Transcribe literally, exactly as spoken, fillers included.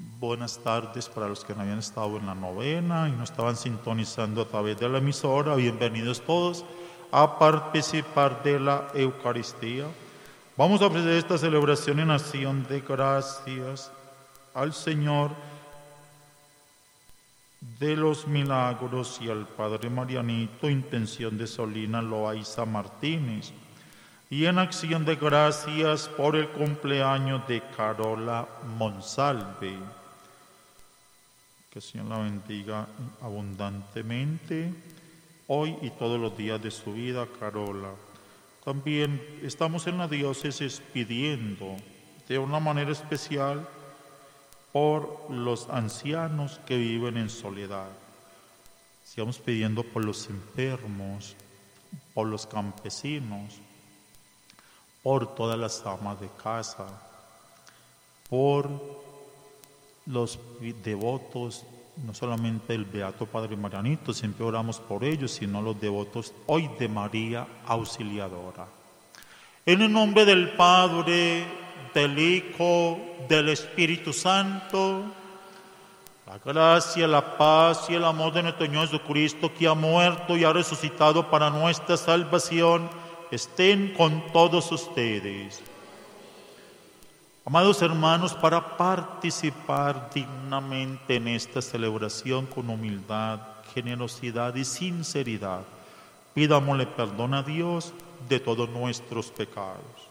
Buenas tardes para los que no habían estado en la novena y no estaban sintonizando a través de la emisora. Bienvenidos todos a participar de la Eucaristía. Vamos a ofrecer esta celebración en acción de gracias al Señor de los Milagros y al Padre Marianito, intención de Solina Loaiza Martínez, y en acción de gracias por el cumpleaños de Carola Monsalve. Que el Señor la bendiga abundantemente hoy y todos los días de su vida, Carola. También estamos en la diócesis pidiendo de una manera especial por los ancianos que viven en soledad. Sigamos pidiendo por los enfermos, por los campesinos, por todas las amas de casa, por los devotos, no solamente el Beato Padre Marianito, siempre oramos por ellos, sino los devotos hoy de María Auxiliadora. En el nombre del Padre, del Hijo, del Espíritu Santo, la gracia, la paz y el amor de nuestro Señor Jesucristo, que ha muerto y ha resucitado para nuestra salvación, estén con todos ustedes. Amados hermanos, para participar dignamente en esta celebración con humildad, generosidad y sinceridad, pidámosle perdón a Dios de todos nuestros pecados.